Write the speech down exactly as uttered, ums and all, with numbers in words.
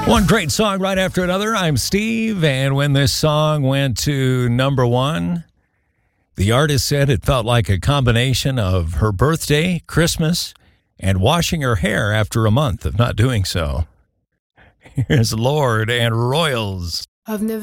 One great song right after another. I'm Steve, and when this song went to number one, the artist said it felt like a combination of her birthday, Christmas, and washing her hair after a month of not doing so. Here's Lord and Royals. I've never